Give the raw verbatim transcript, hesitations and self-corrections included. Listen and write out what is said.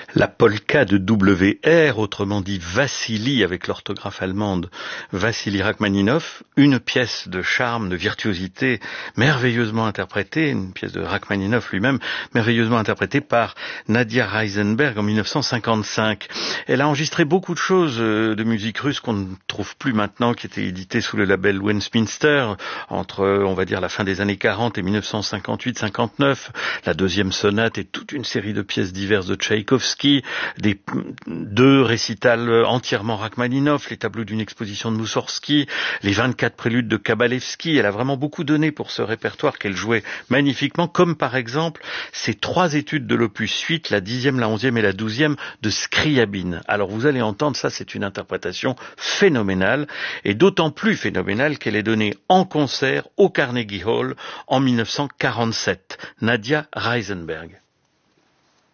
La polka de W R, autrement dit Vassili avec l'orthographe allemande, Vassili Rachmaninov, une pièce de charme, de virtuosité, merveilleusement interprétée, une pièce de Rachmaninov lui-même, merveilleusement interprétée par Nadia Reisenberg en mille neuf cent cinquante-cinq. Elle a enregistré beaucoup de choses de musique russe qu'on ne trouve plus maintenant, qui étaient éditées sous le label Westminster, entre, on va dire, la fin des années quarante et mille neuf cent cinquante-huit cinquante-neuf, la deuxième sonate et toute une série de pièces diverses de Tchaïkovski, des deux récitals entièrement Rachmaninov, les tableaux d'une exposition de Moussorgsky, les vingt-quatre préludes de Kabalevski. Elle a vraiment beaucoup donné pour ce répertoire qu'elle jouait magnifiquement, comme par exemple ces trois études de l'opus huit, la dixième, la onzième et la douzième de Scriabine. Alors vous allez entendre, ça c'est une interprétation phénoménale, et d'autant plus phénoménale qu'elle est donnée en concert au Carnegie Hall en mille neuf cent quarante-sept. Nadia Reisenberg.